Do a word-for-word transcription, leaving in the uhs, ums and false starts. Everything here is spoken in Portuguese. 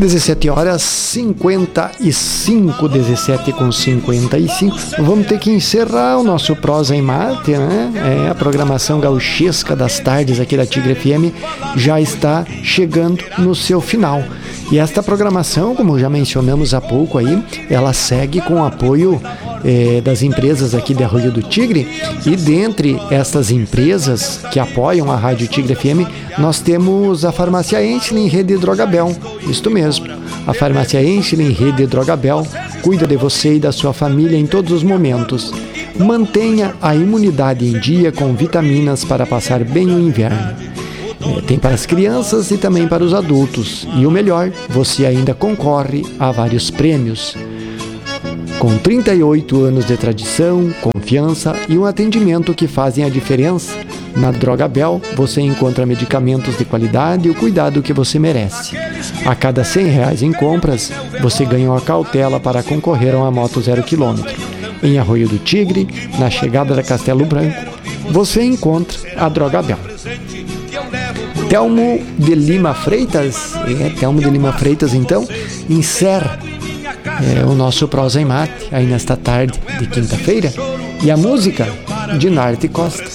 dezessete horas cinquenta e cinco, dezessete com cinquenta e cinco. Vamos ter que encerrar o nosso Prosa em Mate, né? É, a programação gauchesca das tardes aqui da Tigre F M já está chegando no seu final. E esta programação, como já mencionamos há pouco aí, ela segue com o apoio eh, das empresas aqui de Arroio do Tigre. E dentre estas empresas que apoiam a Rádio Tigre F M, nós temos a Farmácia Enchilin Rede Drogabel. Isto mesmo, a Farmácia Enchilin Rede Drogabel cuida de você e da sua família em todos os momentos. Mantenha a imunidade em dia com vitaminas para passar bem o inverno. Tem para as crianças e também para os adultos. E o melhor, você ainda concorre a vários prêmios. Com trinta e oito anos de tradição, confiança e um atendimento que fazem a diferença, na Drogabel você encontra medicamentos de qualidade e o cuidado que você merece. A cada cem reais em compras, você ganha uma cautela para concorrer a uma moto zero quilômetro. Em Arroio do Tigre, na chegada da Castelo Branco, você encontra a Drogabel. Telmo de Lima Freitas, é, Telmo de Lima Freitas, então, encerra é, o nosso Prosa em Mate, aí nesta tarde de quinta-feira, e a música de Narte Costa.